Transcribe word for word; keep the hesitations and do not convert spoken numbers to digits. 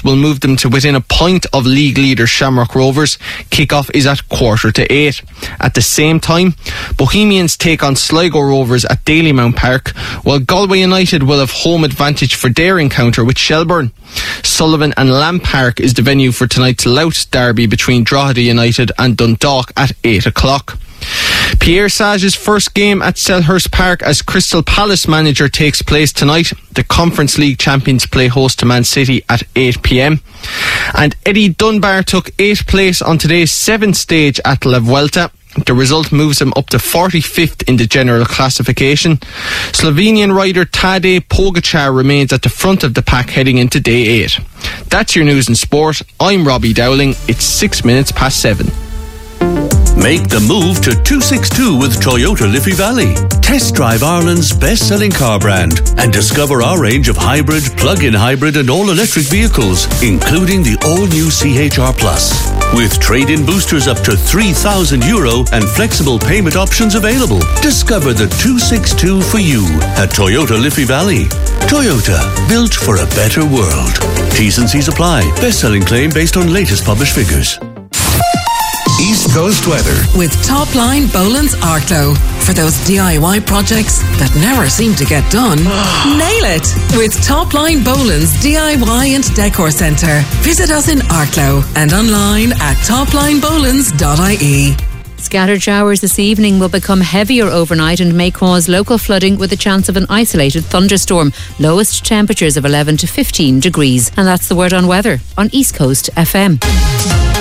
Coast will move them to within a point of league leader Shamrock Rovers. Kick-off is at quarter to eight. At the same time, Bohemians take on Sligo Rovers at Dalymount Park, while Galway United will have home advantage for their encounter with Shelbourne. Sullivan and Lamb Park is the venue for tonight's Louth derby between Drogheda United and Dundalk at eight o'clock. Pierre Sage's first game at Selhurst Park as Crystal Palace manager takes place tonight. The Conference League champions play host to Man City at eight p.m. And Eddie Dunbar took eighth place on today's seventh stage at La Vuelta. The result moves him up to forty-fifth in the general classification. Slovenian rider Tadej Pogačar remains at the front of the pack heading into day eight. That's your news and sport. I'm Robbie Dowling. It's six minutes past seven. Make the move to two sixty-two with Toyota Liffey Valley. Test drive Ireland's best-selling car brand and discover our range of hybrid, plug-in hybrid and all-electric vehicles, including the all-new C H R Plus. With trade-in boosters up to three thousand euro and flexible payment options available. Discover the two sixty-two for you at Toyota Liffey Valley. Toyota, built for a better world. T's and C's apply. Best-selling claim based on latest published figures. East Coast weather with Top Line Boland's Arklow. For those D I Y projects that never seem to get done, nail it with Top Line Boland's D I Y and Decor Centre. Visit us in Arklow and online at top line bolands dot I E. Scattered showers this evening will become heavier overnight and may cause local flooding with a chance of an isolated thunderstorm. Lowest temperatures of eleven to fifteen degrees. And that's the word on weather on East Coast F M.